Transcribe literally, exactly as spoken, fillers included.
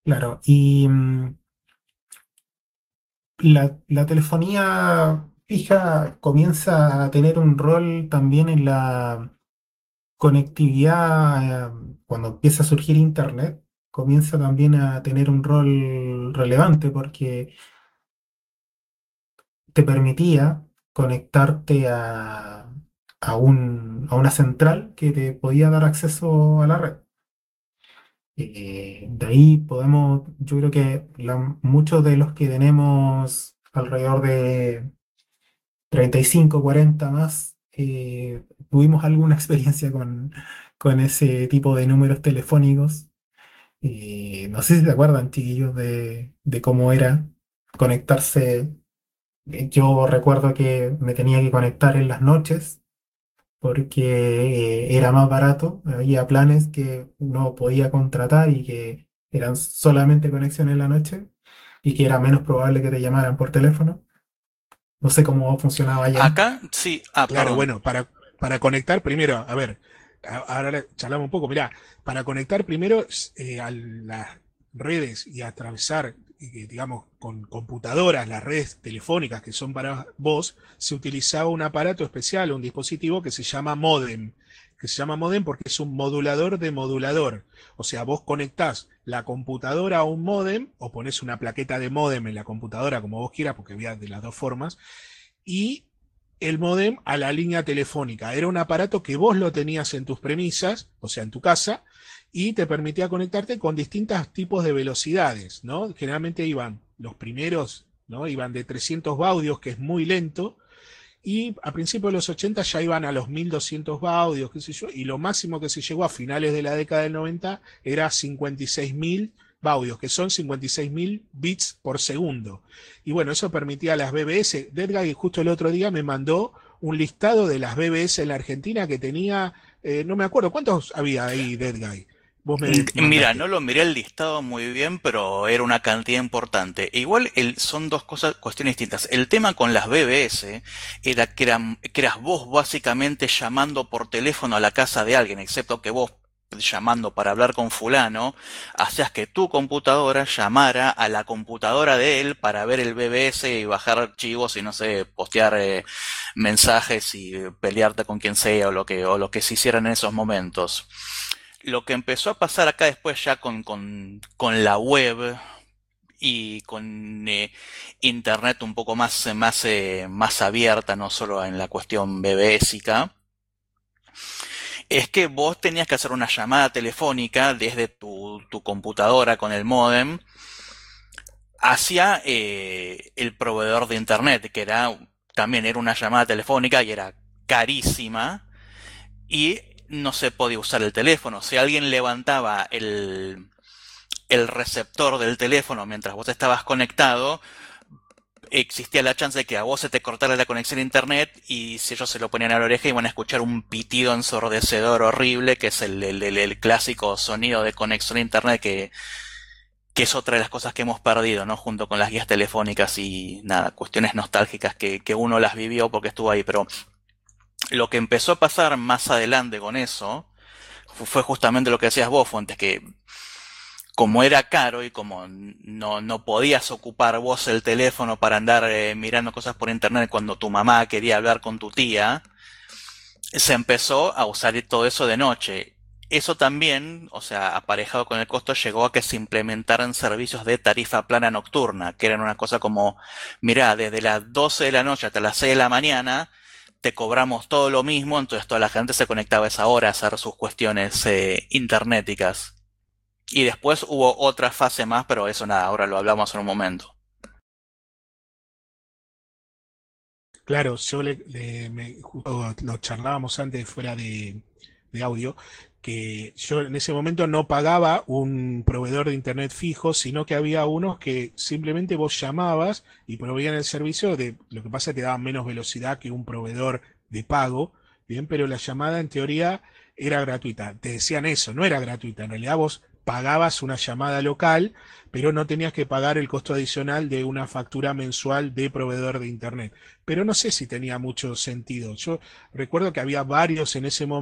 Claro, y mm, la, la telefonía fija comienza a tener un rol también en la conectividad, eh, cuando empieza a surgir Internet, comienza también a tener un rol relevante porque te permitía conectarte a, a un- a una central que te podía dar acceso a la red. Eh, de ahí podemos, yo creo que la- muchos de los que tenemos alrededor de treinta y cinco cuarenta más, eh, tuvimos alguna experiencia con, con ese tipo de números telefónicos. Eh, no sé si se acuerdan, chiquillos, de, de cómo era conectarse. Eh, Yo recuerdo que me tenía que conectar en las noches porque eh, era más barato. Había planes que uno podía contratar y que eran solamente conexión en la noche y que era menos probable que te llamaran por teléfono. No sé cómo funcionaba allá. Acá, sí, ah, Claro, perdón. bueno, para, para conectar primero, a ver, a- ahora charlamos un poco, mirá, para conectar primero eh, a las redes y atravesar, eh, digamos, con computadoras, las redes telefónicas que son para vos, se utilizaba un aparato especial, un dispositivo que se llama módem, que se llama módem porque es un modulador de modulador. O sea, vos conectás la computadora a un módem o pones una plaqueta de módem en la computadora como vos quieras, porque había de las dos formas, y el modem a la línea telefónica. Era un aparato que vos lo tenías en tus premisas, o sea, en tu casa, y te permitía conectarte con distintos tipos de velocidades, ¿no? Generalmente iban los primeros, ¿no? Iban de trescientos baudios, que es muy lento, y a principios de los ochenta ya iban a los mil doscientos baudios, qué sé yo, y lo máximo que se llegó a finales de la década del noventa era cincuenta y seis mil baudios, que son cincuenta y seis mil bits por segundo. Y bueno, eso permitía a las B B S. Deadguy justo el otro día me mandó un listado de las B B S en la Argentina que tenía, eh, no me acuerdo, ¿cuántos había ahí, Deadguy? Vos Mm, me Mira, no mandaste. lo miré el listado muy bien, pero era una cantidad importante. E igual el- son dos cosas, cuestiones distintas. El tema con las B B S era que, eran, que eras vos básicamente llamando por teléfono a la casa de alguien, excepto que vos llamando para hablar con fulano, hacías que tu computadora llamara a la computadora de él para ver el B B S y bajar archivos y no sé, postear eh, mensajes y pelearte con quien sea o lo que, o lo que se hiciera en esos momentos. Lo que empezó a pasar acá después ya con, con, con la web y con eh, internet un poco más, más, eh, más abierta, no solo en la cuestión bebésica, es que vos tenías que hacer una llamada telefónica desde tu, tu computadora con el módem hacia eh, el proveedor de internet, que era también era una llamada telefónica y era carísima y no se podía usar el teléfono. Si alguien levantaba el, el receptor del teléfono mientras vos estabas conectado, existía la chance de que a vos se te cortara la conexión a internet y si ellos se lo ponían a la oreja iban a escuchar un pitido ensordecedor horrible, que es el, el, el, el clásico sonido de conexión a internet que, que es otra de las cosas que hemos perdido, ¿no? Junto con las guías telefónicas y nada, cuestiones nostálgicas que, que uno las vivió porque estuvo ahí, pero lo que empezó a pasar más adelante con eso fue justamente lo que decías vos, Fuentes, que como era caro y como no, no podías ocupar vos el teléfono para andar eh, mirando cosas por internet cuando tu mamá quería hablar con tu tía, se empezó a usar todo eso de noche. Eso también, o sea, aparejado con el costo, llegó a que se implementaran servicios de tarifa plana nocturna, que eran una cosa como, mirá, desde las doce de la noche hasta las seis de la mañana, te cobramos todo lo mismo, entonces toda la gente se conectaba a esa hora a hacer sus cuestiones eh, internéticas. Y después hubo otra fase más, pero eso nada, ahora lo hablamos en un momento. Claro, yo le, le- me- justo lo charlábamos antes fuera de, de audio, que yo en ese momento no pagaba un proveedor de internet fijo, sino que había unos que simplemente vos llamabas y proveían el servicio de, lo que pasa es que daban menos velocidad que un proveedor de pago, bien, pero la llamada en teoría era gratuita. Te decían eso, no era gratuita, en realidad vos pagabas una llamada local, pero no tenías que pagar el costo adicional de una factura mensual de proveedor de internet, pero no sé si tenía mucho sentido. Yo recuerdo que había varios en ese momento